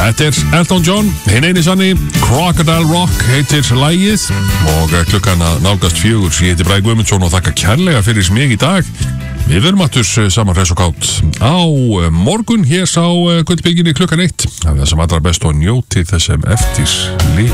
Þetta Elton John, hinn eini sanni, Crocodile Rock heitir lagið og klukkan að nálgast 4. Ég heiti Bragi Guðmundsson og þakka kærlega fyrir mig í dag. Við verum aftur saman hress og kátt á morgun hér á Gullbylgjunni klukkan 1. Það er það sem allra best og njóti þess sem eftir lifir.